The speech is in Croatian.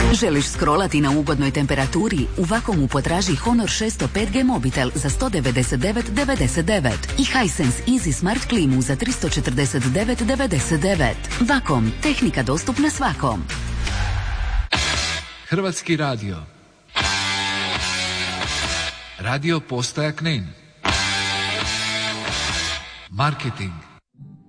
Želiš scrollati na ugodnoj temperaturi? U Vakomu potraži Honor 600 5G mobitel za 199,99 i Hisense Easy Smart klimu za 349,99. Vakom, tehnika dostupna svakom. Hrvatski radio. Radio postaja Knin. Marketing.